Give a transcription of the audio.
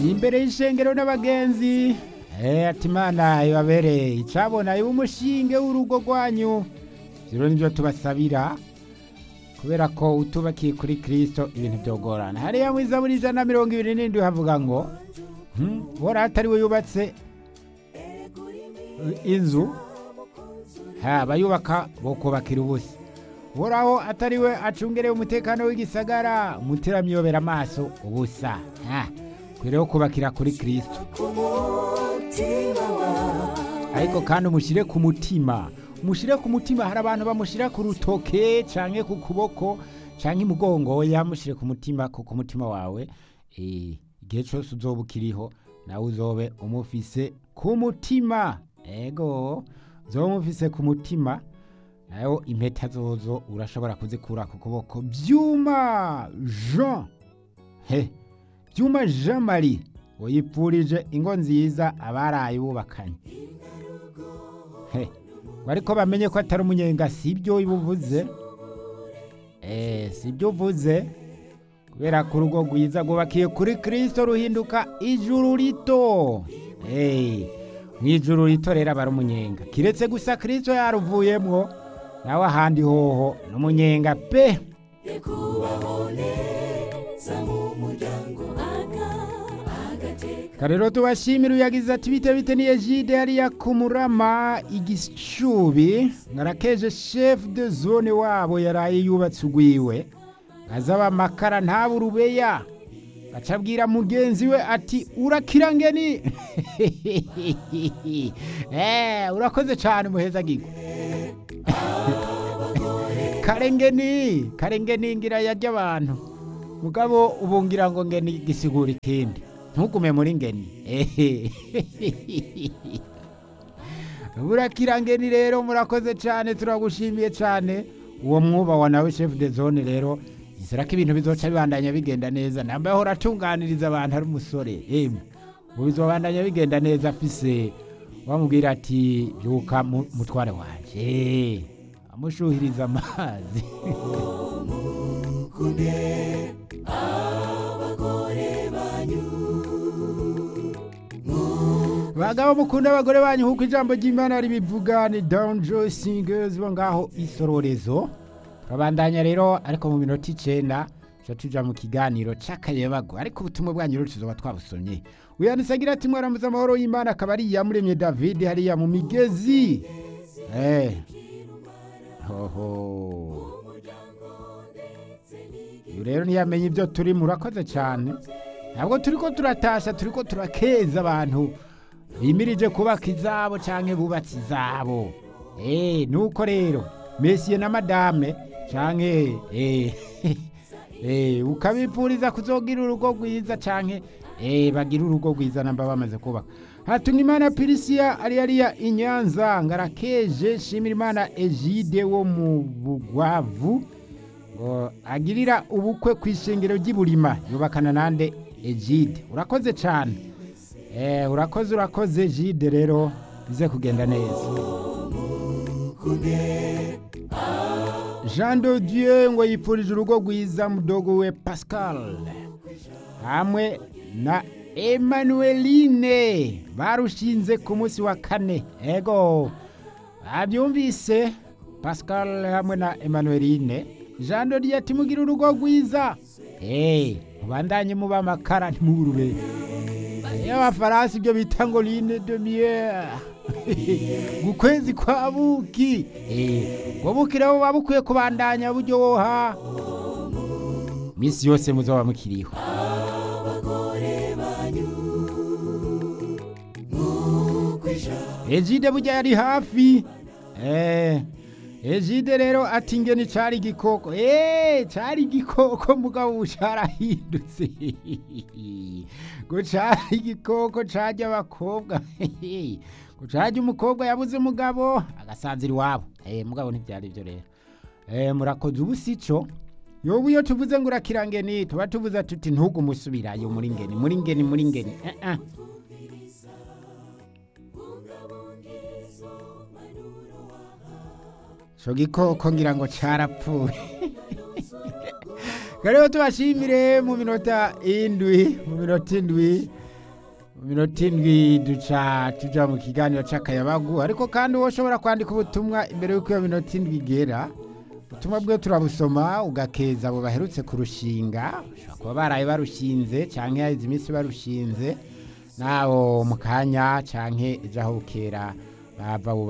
imbere y'ishengero n'abagenzi ati Imana ibabereye icabona iba umushinge w'urugo rwanyu. Rero nivyo tubasabira kubera ko utubakiye kuri Kristo ibintu byogorana. Hariya mu Zaburi 127 havuga ngo wora atari we yubatse inzu bayubaka bokubakira ubusa. Woraho atari we acungereye umutekano w'igisagara mutiramyobera amaso ubusa. Kwireho kubakira kuri Kristo. Ariko kandi umushire ku mutima. Mushire ku mutima, hari abantu bamushira ku rutoke canke ku kuboko canke imugongo, yamushire ku mutima, ku mutima wawe igihe cyose uzoba ukiriho nawe uzobe umufise ku mutima. Ego uzoba umufise ku mutima, nayo impeta zozo urashobora kuzikura ku kuboko. Byuma Jean Byuma Jean Marie uyipfurije ingo nziza abaraye bubakanye. Bariko bamenye ko atari umunyenga, sibyo ibuvuze. Sibyo uvuze, kubera ko urugo rwiza rwubakiye kuri Kristo ruhinduka ijuru rito. Mw'ijuru rito rero aba ari umunyenga, kiretse gusa Kristo yaruvuyemwo, nawe ahandi hoho n'umunyenga pe. Karero tubashimira uyagize ati bite ni Egide hariya ku Murama Igishubi, ngarakeje chef de zone wabo yaraye yubatse ugwiwe azaba makara nta burubeya, acabwira mugenzi we ati urakirangeni. Urakoze cyane muheza gigo. Karengeni ngira yarya abantu mugabo ubungira ngo ngeni gisigura ikindi, ntugume muri ngeni. Burakirangeni rero murakoze cyane, turagushimiye cyane uwo mwuba wa nawe chef de zone. Rero isera ko ibintu bizoca bibandanya bigenda neza, nambaye hora tunganiriza abantu ari umusore mu bizobandanya bigenda neza. Afise wamubwira ati byuka mutware wanje amushuhiriza amazi. Bagabo mukunda abagore banyu huko ijambo ry'Imana ribivuga. Ni Down Joy Singers bo ngaho Isororezo. Babandanya rero ariko mu minota 9 tuja mu kiganiro cakayebago, ariko ubutumwa bwanyu rero tuzoba twabusomye. Uyanisagira ati mwaramuza amahoro y'Imana akabari yamuremye David hariya mu migezi. Rero niyamenye ibyo turi, murakoze cyane. Ntabwo turiko turatasha, turiko turakeza abantu bimirije kubaka izabo canke bubatsi izabo. Nuko rero Messier na Madame canke ukabipfuriza kuzogira urugo rwiza canke bagira urugo rwiza namba bamaze kubaka. Hatunimana Pirisia ariya Inyanza, ngarakeje shimira Imana Egide wo mu Bugwavu ngo agirira ubukwe kwishengero ry'Iburima yubakana nande Egide. Urakoze cyane. Urakoze Egide, rero bize kugenda neza. Jean de Dieu ngo yipfurije urugo rwiza mudogo we Pascal hamwe na Emmanueline barushinze ku munsi wa kane. Ego abyumvise, Pascal hamwe na Emmanueline. Jean de Dieu ati mugira urugo rwiza, mubandanye muba makara ntimurube. Abafaransa ibyo bita ngo line de mieux gukwezi kwa buki. Ngo bukiraho babukwiye kubandanya buryoha misi yose muzoba mukiriho. Egide burya yari hafi. Egide rero ati ngeni cari igikoko. Cari igikoko mugabo carahindutse. Ngo cari igikoko carya abakobwa. Ngo carya umukobwa yabuze mugabo agasanzira iwabo. Mugabo ntivyari byo rero. Murakoze ubusico. Yobu iyo tuvuze ngo urakirangeni tuba tuvuze tuti ntugumusubirayo muri ngeni. So gikoko ngira ngo carapfuye. Rero tubashimire mu minota indwi mu minota indwi duca tuja mu kiganiro c'akayabagu ariko kandi wowe ushobora kwandika ubutumwa imbere y'uko iyo minota indwi igera ubutumwa bwe turabusoma ugakeza abo baherutse kurushinga ushobora kuba baraye barushinze canke haheze iminsi barushinze naho mu kanya canke ejo aho bukera bava